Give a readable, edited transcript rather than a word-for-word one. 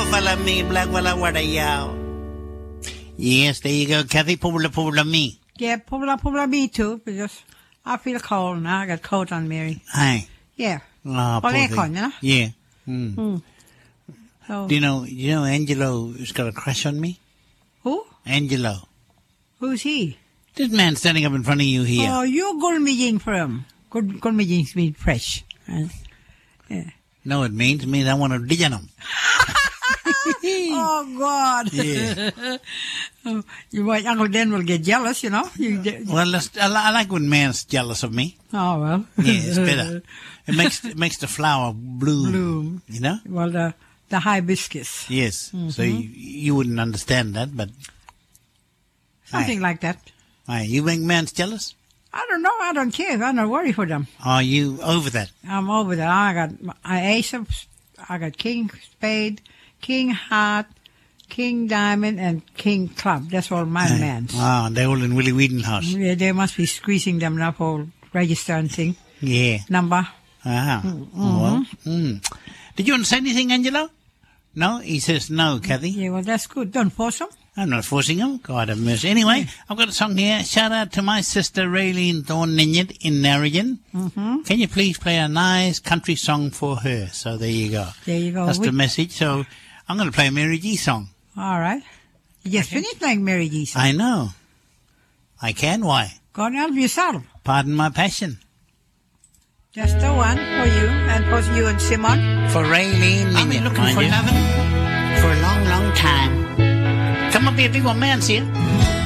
fella me, black walla wada yow. Yes, there you go, Kathy. Pobla me. Yeah, pobla me too, because I feel cold now. I got cold on Mary. Aye. Yeah. Oh, poor aircon, thing. you know? Yeah. So, Do you know Angelo has got a crush on me? who? Angelo. Who's he? This man standing up in front of you here. Oh, you're gulmijing for him. Gulmijing means fresh. Yeah. No, it means I want to dig on him. Oh, God. Yeah. Uncle Dan will get jealous, you know. Well, I like when man's jealous of me. Oh, well. Yeah, it's better. It makes the flower bloom. You know? Well, the hibiscus. Yes. So you wouldn't understand that, but Something like that. aye, you make man's jealous? I don't know. I don't care. I don't worry for them. Are you over that? I'm over that. I got ace of, I got king spade, king heart, king diamond, and king club. That's all my mans. Ah, they're all in Willie Whedon house. Yeah, they must be squeezing them up for register and thing. Yeah. Number. Ah. Well. Did you want to say anything, Angelo? No? He says no, Kathy. Yeah, well, that's good. Don't force them. I'm not forcing him. God have mercy. Anyway, I've got a song here. Shout out to my sister Raylene Thorne-Ninyard in Narrogin. Can you please play a nice country song for her? So there you go. There you go. That's the message. So I'm going to play a Mary G song. All right. You just finished playing Mary G song. I know. I can. Why? Go and help yourself. Pardon my passion. Just the one for you and for you and Simon. For Raylene I've been Ninyard, looking mind for you. loving for a long, long time. Come up here, big one man's here.